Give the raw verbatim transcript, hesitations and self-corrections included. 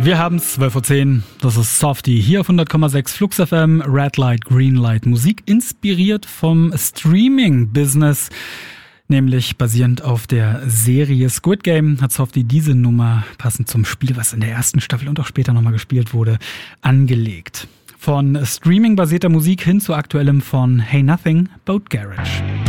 Wir haben es, zwölf Uhr zehn, das ist Softie, hier auf hundert Komma sechs Flux F M, Red Light, Green Light, Musik inspiriert vom Streaming-Business, nämlich basierend auf der Serie Squid Game hat Softie diese Nummer, passend zum Spiel, was in der ersten Staffel und auch später nochmal gespielt wurde, angelegt. Von Streaming-basierter Musik hin zu aktuellem von Hey Nothing, Boat Garage.